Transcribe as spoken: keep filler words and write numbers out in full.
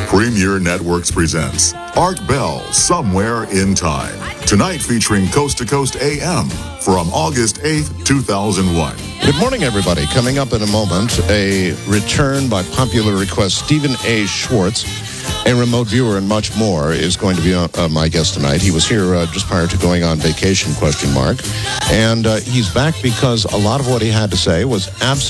Premier Networks presents Art Bell, Somewhere in Time. Tonight featuring Coast to Coast A M from August eighth, two thousand one. Good morning, everybody. Coming up in a moment, a return by popular request. Stephen A. Schwartz, a remote viewer and much more, is going to be uh, my guest tonight. He was here uh, just prior to going on vacation, question mark. And uh, he's back because a lot of what he had to say was absolutely